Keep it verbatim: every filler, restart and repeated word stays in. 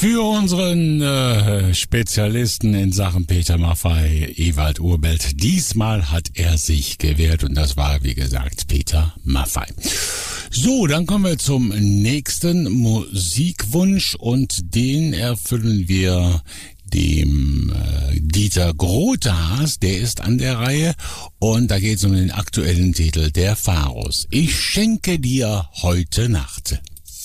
Für unseren äh, Spezialisten in Sachen Peter Maffay, Ewald Urbelt, diesmal hat er sich gewehrt und das war, wie gesagt, Peter Maffay. So, dann kommen wir zum nächsten Musikwunsch und den erfüllen wir dem äh, Dieter Grotehaas, der ist an der Reihe und da geht es um den aktuellen Titel Der Pharus. Ich schenke dir heute Nacht.